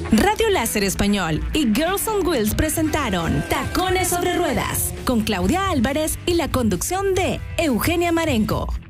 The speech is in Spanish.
Radio Láser Español y Girls on Wheels presentaron Tacones sobre Ruedas con Claudia Álvarez y la conducción de Eugenia Marenco.